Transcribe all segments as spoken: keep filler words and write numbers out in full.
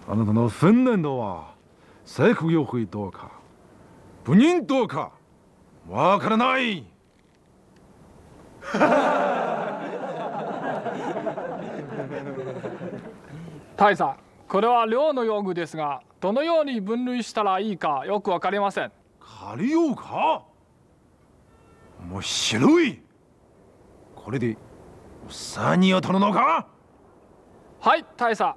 あなたの訓練度は成功よりどうか不認どうかわからない。 大佐、これは寮の用具ですが、どのように分類したらいいかよくわかりません。 借りようか。面白い。これでウサギを取るのか。 はい、大佐。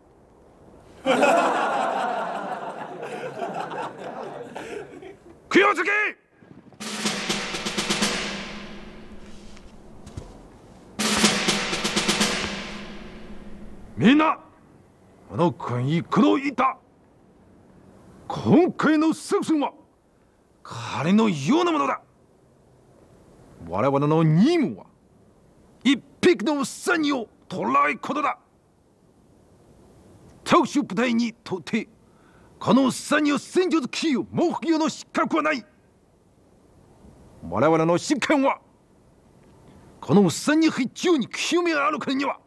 気をつけ。みんなあの君にこの言った。今回の作戦は彼のようなものだ。我々の任務は一匹のウサギを捕らえることだ。特殊部隊にとってこのウサギを戦術キーを目標の資格はない。我々の試験はこのウサギ非常に興味があるからには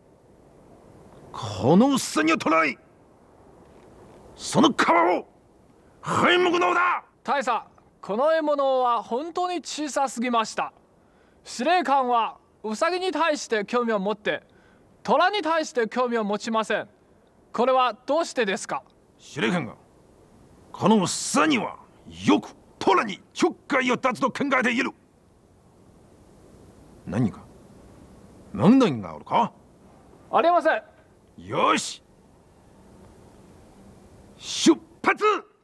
このウサギを捕らえその皮を剥むのだ。 大佐、この獲物は本当に小さすぎました。司令官はウサギに対して興味を持って虎に対して興味を持ちません。これはどうしてですか。 司令官がこのウサギはよく虎にちょっかいを立つと考えている。何か問題があるか。 ありません。 よし出発。